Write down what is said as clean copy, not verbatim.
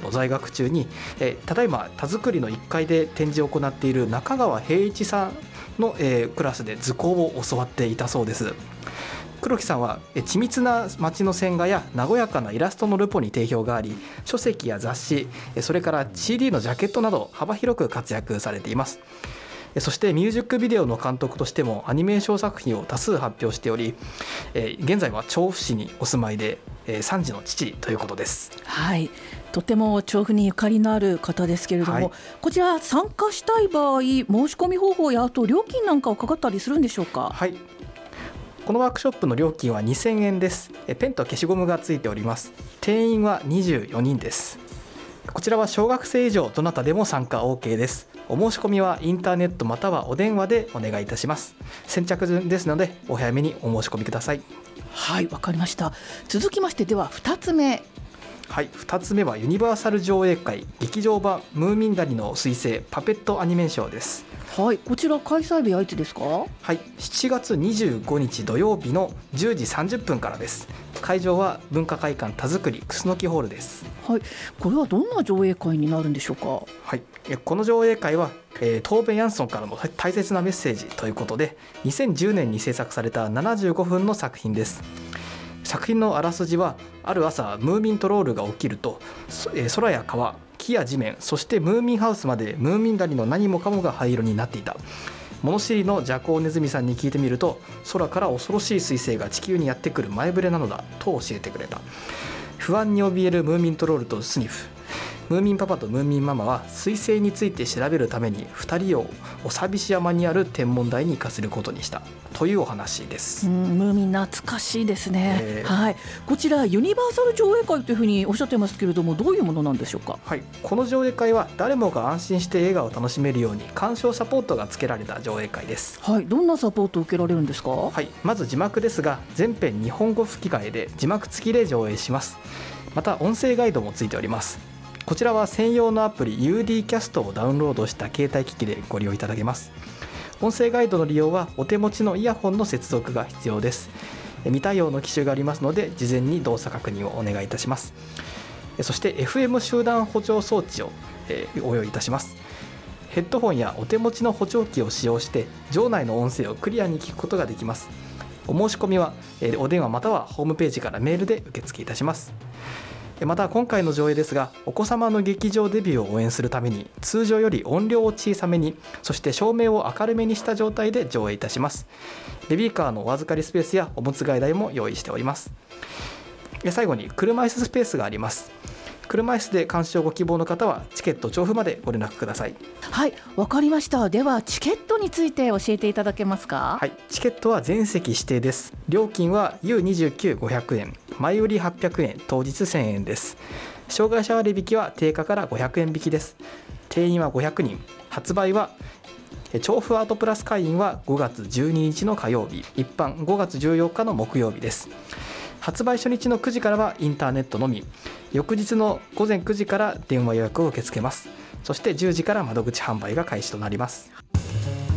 在学中に、ただいま田作りの1階で展示を行っている中川平一さんの、クラスで図工を教わっていたそうです。黒木さんは緻密な街の線画や和やかなイラストのルポに定評があり、書籍や雑誌、それから CD のジャケットなど幅広く活躍されています。そしてミュージックビデオの監督としてもアニメーション作品を多数発表しており、現在は調布市にお住まいで3児の父ということです。 はい、とても調布にゆかりのある方ですけれども、はい、こちら参加したい場合申し込み方法やあと料金なんかはかかったりするんでしょうか？ はい、このワークショップの料金は2000円です。ペンと消しゴムがついております。定員は24人です。こちらは小学生以上どなたでも参加 OK です。お申し込みはインターネットまたはお電話でお願いいたします。先着順ですのでお早めにお申し込みください。 はい、わかりました。続きましてでは2つ目。 はい、2つ目はユニバーサル上映会劇場版ムーミン谷の彗星パペットアニメーションです。 はい、こちら開催日はいつですか？ はい、7月25日土曜日の10時30分からです。会場は文化会館田作り楠木ホールです。 はい、これはどんな上映会になるんでしょうか？ はい、この上映会は、トーベ・ヤンソンからの大切なメッセージということで2010年に制作された75分の作品です。作品のあらすじは、ある朝ムーミントロールが起きると、空や川、木や地面、そしてムーミンハウスまでムーミン谷の何もかもが灰色になっていた。物知りのジャコウネズミさんに聞いてみると、空から恐ろしい彗星が地球にやってくる前触れなのだと教えてくれた。不安に怯えるムーミントロールとスニフ、ムーミンパパとムーミンママは彗星について調べるために2人をお寂し山にある天文台に行かせることにしたというお話です。 ムーミン懐かしいですね。はい、こちらユニバーサル上映会というふうにおっしゃってますけれども、どういうものなんでしょうか？ はい、この上映会は誰もが安心して映画を楽しめるように鑑賞サポートがつけられた上映会です。 はい、どんなサポートを受けられるんですか？ はい、まず字幕ですが全編日本語吹き替えで字幕付きで上映します。また音声ガイドもついております。こちらは専用のアプリ UD キャストをダウンロードした携帯機器でご利用いただけます。音声ガイドの利用はお手持ちのイヤホンの接続が必要です。未対応の機種がありますので事前に動作確認をお願いいたします。そして FM 集団補聴装置をご用意いたします。ヘッドホンやお手持ちの補聴器を使用して場内の音声をクリアに聞くことができます。お申し込みはお電話またはホームページからメールで受付いたします。また今回の上映ですが、お子様の劇場デビューを応援するために通常より音量を小さめに、そして照明を明るめにした状態で上映いたします。ベビーカーのお預かりスペースやおむつ替え台も用意しております。最後に車椅子スペースがあります。車椅子で鑑賞ご希望の方はチケット調布までご連絡ください。 はい、わかりました。ではチケットについて教えていただけますか？ はい、チケットは全席指定です。料金は U29500 円、前売り800円、当日1000円です。障害者割引は定価から500円引きです。定員は500人。発売は調布アートプラス会員は5月12日の火曜日、一般5月14日の木曜日です。発売初日の9時からはインターネットのみ、翌日の午前9時から電話予約を受け付けます。そして10時から窓口販売が開始となります。